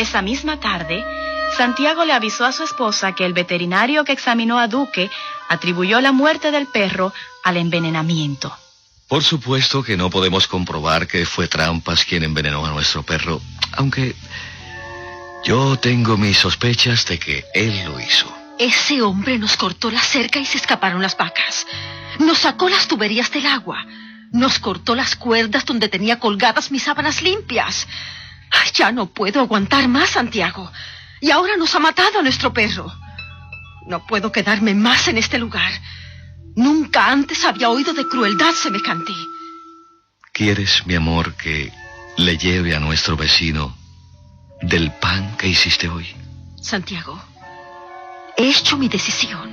Esa misma tarde, Santiago le avisó a su esposa que el veterinario que examinó a Duque atribuyó la muerte del perro al envenenamiento. Por supuesto que no podemos comprobar que fue Trampas quien envenenó a nuestro perro, aunque yo tengo mis sospechas de que él lo hizo. Ese hombre nos cortó la cerca y se escaparon las vacas. Nos sacó las tuberías del agua. Nos cortó las cuerdas donde tenía colgadas mis sábanas limpias. Ay, ya no puedo aguantar más, Santiago. Y ahora nos ha matado a nuestro perro. No puedo quedarme más en este lugar. Nunca antes había oído de crueldad semejante. ¿Quieres, mi amor, que le lleve a nuestro vecino del pan que hiciste hoy? Santiago, he hecho mi decisión.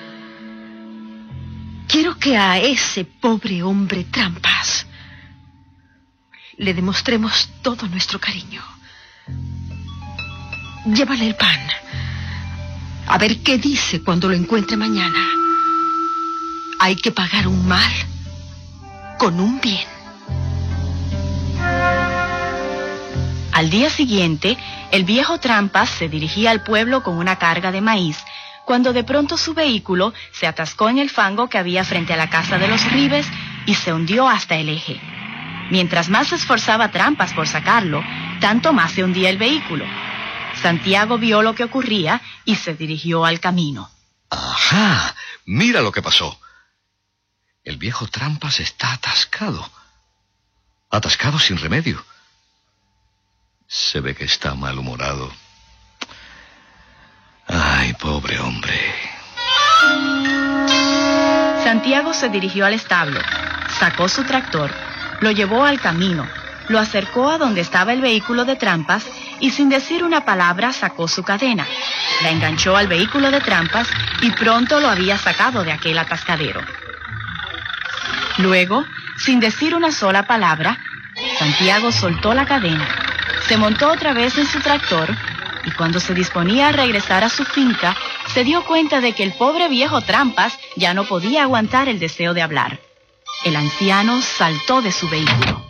Quiero que a ese pobre hombre Trampas le demostremos todo nuestro cariño. Llévale el pan. A ver qué dice cuando lo encuentre mañana. Hay que pagar un mal con un bien. Al día siguiente, el viejo Trampas se dirigía al pueblo con una carga de maíz, cuando de pronto su vehículo se atascó en el fango que había frente a la casa de los Ribes y se hundió hasta el eje. Mientras más se esforzaba Trampas por sacarlo, tanto más se hundía el vehículo. Santiago vio lo que ocurría y se dirigió al camino. ¡Ajá! Mira lo que pasó. El viejo Trampas está atascado. Atascado sin remedio. Se ve que está malhumorado. Ay, pobre hombre. Santiago se dirigió al establo, sacó su tractor, lo llevó al camino, lo acercó a donde estaba el vehículo de Trampas y sin decir una palabra sacó su cadena. La enganchó al vehículo de Trampas y pronto lo había sacado de aquel atascadero. Luego, sin decir una sola palabra, Santiago soltó la cadena, se montó otra vez en su tractor y cuando se disponía a regresar a su finca, se dio cuenta de que el pobre viejo Trampas ya no podía aguantar el deseo de hablar. El anciano saltó de su vehículo.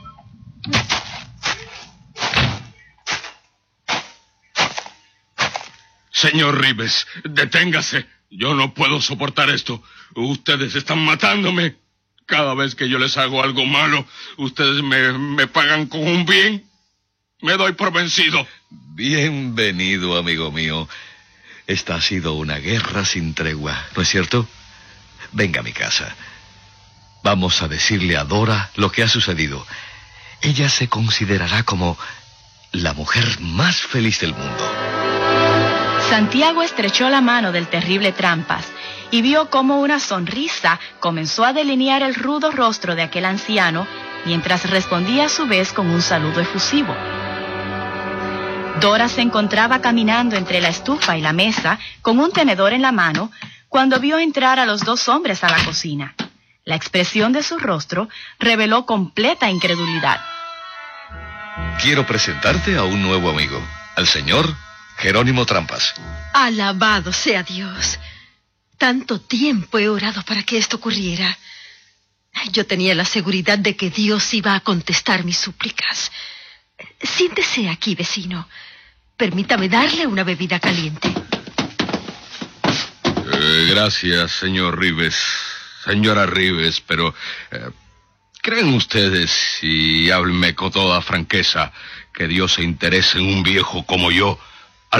Señor Ribes, deténgase. Yo no puedo soportar esto. Ustedes están matándome. Cada vez que yo les hago algo malo, ustedes me pagan con un bien. Me doy por vencido. Bienvenido, amigo mío. Esta ha sido una guerra sin tregua, ¿no es cierto? Venga a mi casa. Vamos a decirle a Dora lo que ha sucedido. Ella se considerará como la mujer más feliz del mundo. Santiago estrechó la mano del terrible Trampas y vio cómo una sonrisa comenzó a delinear el rudo rostro de aquel anciano, mientras respondía a su vez con un saludo efusivo. Dora se encontraba caminando entre la estufa y la mesa con un tenedor en la mano cuando vio entrar a los dos hombres a la cocina. La expresión de su rostro reveló completa incredulidad. Quiero presentarte a un nuevo amigo, al señor Jerónimo Trampas. Alabado sea Dios. Tanto tiempo he orado para que esto ocurriera. Yo tenía la seguridad de que Dios iba a contestar mis súplicas. Siéntese aquí, vecino. Permítame darle una bebida caliente. Gracias, señor Ribes. Señora Ribes, pero... ¿creen ustedes, y háblenme con toda franqueza, que Dios se interesa en un viejo como yo?